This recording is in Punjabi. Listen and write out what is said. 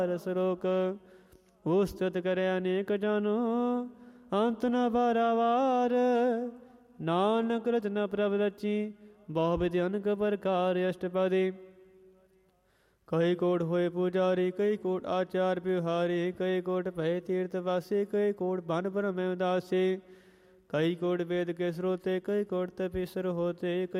ਸਰੋਕ ਉਸਤਤ ਕਰੇ ਅਨੇਕ ਜਾਨੋ ਅੰਤ ਨ ਬਾਰਾਵਾਰ। ਨਾਨਕ ਰਚਨਾ ਪ੍ਰਭ ਰਚੀ ਬਹੁ ਵਿਧਿ ਅਨਕ ਪ੍ਰਕਾਰ ਅਸ਼ਟਪਦੀ। ਕਈ ਕੋਟ ਹੋਏ ਪੁਜਾਰੀ ਕਈ ਕੋਟ ਆਚਾਰ ਵਿਵਹਾਰੀ। ਕਈ ਕੋਟ ਭਏ ਤੀਰਥ ਵਾਸੀ ਕਈ ਕੋਟ ਬਨ ਬ੍ਰਹਮ ਉਦਾਸੀ। ਕਈ ਕੋਟ वेद के श्रोते कई कोट तपीसर होते।